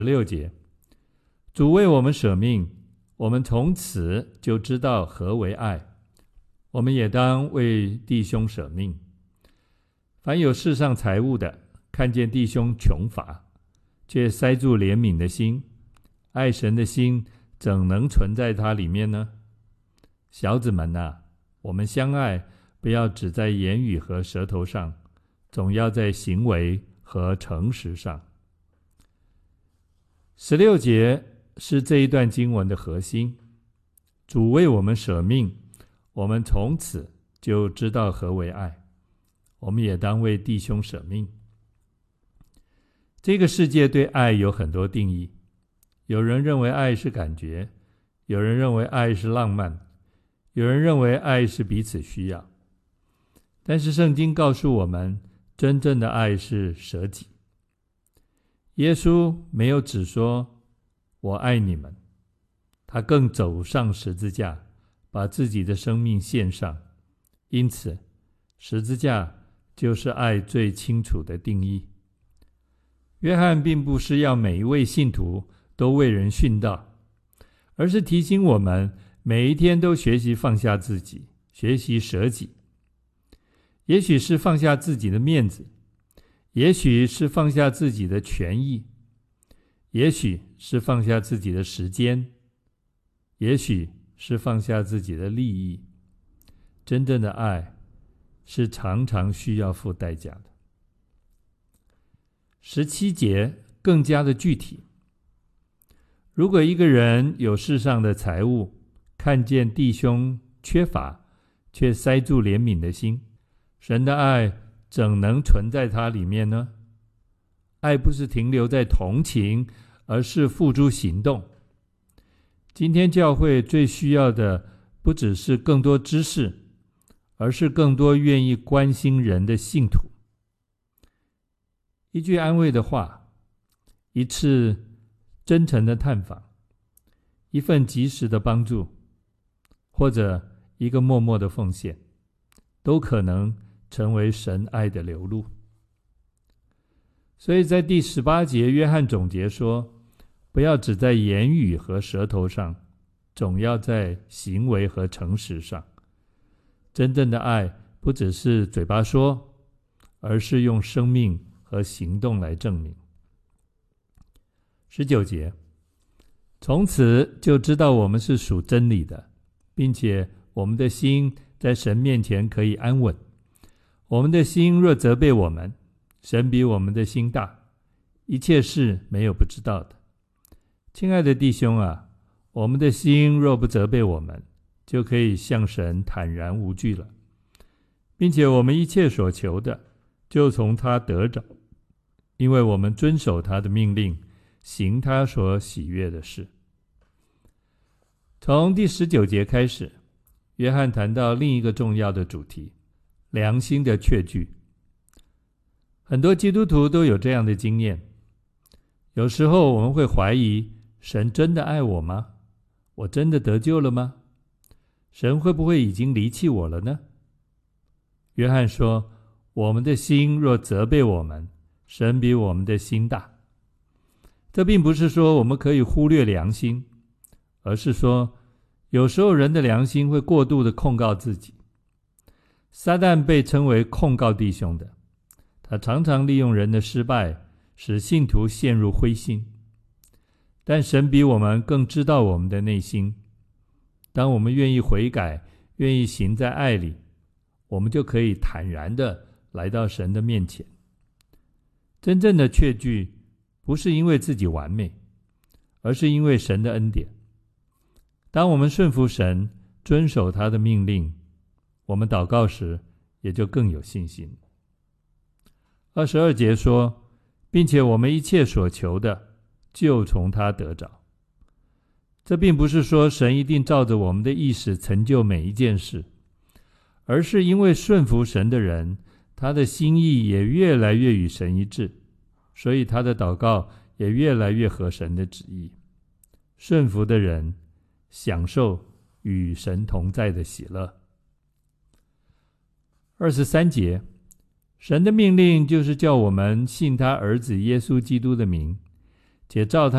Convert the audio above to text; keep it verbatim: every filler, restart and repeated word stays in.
六节，主为我们舍命，我们从此就知道何为爱，我们也当为弟兄舍命。凡有世上财物的，看见弟兄穷乏，却塞住怜悯的心，爱神的心怎能存在他里面呢？小子们啊，我们相爱，不要只在言语和舌头上，总要在行为和诚实上。十六节是这一段经文的核心。主为我们舍命，我们从此就知道何为爱，我们也当为弟兄舍命。这个世界对爱有很多定义，有人认为爱是感觉，有人认为爱是浪漫，有人认为爱是彼此需要。但是圣经告诉我们，真正的爱是舍己。耶稣没有只说我爱你们，他更走上十字架，把自己的生命献上。因此十字架就是爱最清楚的定义。约翰并不是要每一位信徒都为人殉道，而是提醒我们每一天都学习放下自己，学习舍己。也许是放下自己的面子，也许是放下自己的权益，也许是放下自己的时间，也许是放下自己的利益。真正的爱是常常需要付代价的。十七节更加的具体，如果一个人有世上的财物，看见弟兄缺乏，却塞住怜悯的心，神的爱怎能存在他里面呢？爱不是停留在同情，而是付诸行动。今天教会最需要的不只是更多知识，而是更多愿意关心人的信徒。一句安慰的话，一次真诚的探访，一份及时的帮助，或者一个默默的奉献，都可能成为神爱的流露。所以在第十八节，约翰总结说，不要只在言语和舌头上，总要在行为和诚实上。真正的爱不只是嘴巴说，而是用生命和行动来证明。十九节，从此就知道我们是属真理的，并且我们的心在神面前可以安稳。我们的心若责备我们，神比我们的心大，一切事没有不知道的。亲爱的弟兄啊，我们的心若不责备我们，就可以向神坦然无惧了，并且我们一切所求的，就从他得着，因为我们遵守他的命令，行他所喜悦的事。从第十九节开始，约翰谈到另一个重要的主题，良心的确据。很多基督徒都有这样的经验，有时候我们会怀疑，神真的爱我吗？我真的得救了吗？神会不会已经离弃我了呢？约翰说，我们的心若责备我们，神比我们的心大。这并不是说我们可以忽略良心，而是说有时候人的良心会过度的控告自己。撒旦被称为控告弟兄的，他常常利用人的失败，使信徒陷入灰心。但神比我们更知道我们的内心。当我们愿意悔改，愿意行在爱里，我们就可以坦然的来到神的面前。真正的确据不是因为自己完美，而是因为神的恩典。当我们顺服神，遵守他的命令，我们祷告时也就更有信心。二十二节说，并且我们一切所求的，就从他得着。这并不是说神一定照着我们的意识成就每一件事，而是因为顺服神的人，他的心意也越来越与神一致，所以他的祷告也越来越合神的旨意。顺服的人享受与神同在的喜乐。二十三节，神的命令就是叫我们信他儿子耶稣基督的名， 且照他